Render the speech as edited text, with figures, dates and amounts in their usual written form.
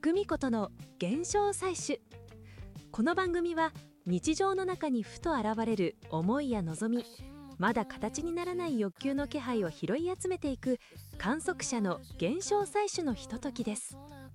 久美子との現象採取。この番組は日常の中にふと現れる思いや望み、まだ形にならない欲求の気配を拾い集めていく観測者の現象採取のひとときです。